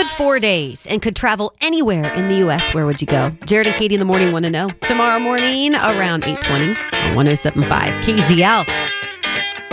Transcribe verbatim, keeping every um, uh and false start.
good four days and could travel anywhere in the U S, where would you go? Jared and Katie in the morning want to know. Tomorrow morning around eight twenty on one oh seven point five K Z L.